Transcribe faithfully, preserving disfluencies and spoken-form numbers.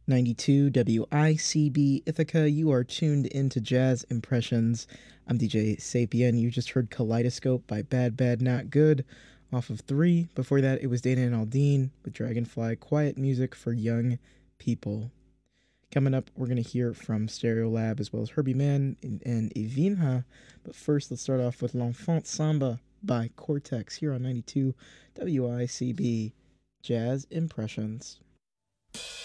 ninety-two W I C B Ithaca. You are tuned into Jazz Impressions. I'm D J Sapien. You just heard Kaleidoscope by Bad Bad Not Good off of three. Before that, it was Dana and Aldine with Dragonfly, quiet music for young people. Coming up, we're going to hear from Stereolab as well as Herbie Mann and, and Evinha. But first, let's start off with L'Enfant Samba by Cortex here on ninety-two W I C B Jazz Impressions.